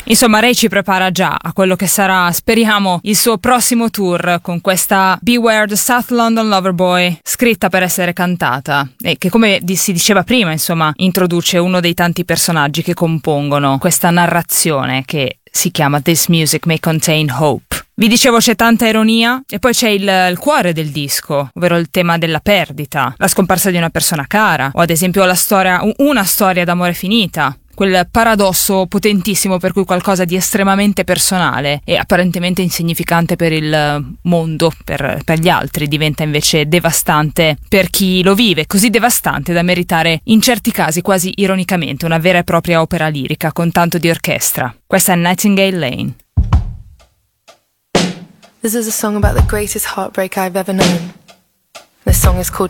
Insomma, Ray ci prepara già a quello che sarà, speriamo, il suo prossimo tour con questa Beware the South London Loverboy, scritta per essere cantata e che, come si diceva prima, insomma, introduce uno dei tanti personaggi che compongono questa narrazione che si chiama This Music May Contain Hope. Vi dicevo, c'è tanta ironia e poi c'è il cuore del disco, ovvero il tema della perdita, la scomparsa di una persona cara, o ad esempio una storia d'amore finita. Quel paradosso potentissimo per cui qualcosa di estremamente personale e apparentemente insignificante per il mondo, per gli altri, diventa invece devastante per chi lo vive, così devastante da meritare in certi casi quasi ironicamente una vera e propria opera lirica con tanto di orchestra. Questa è Nightingale Lane. This is a song about the greatest heartbreak I've ever known. This song is called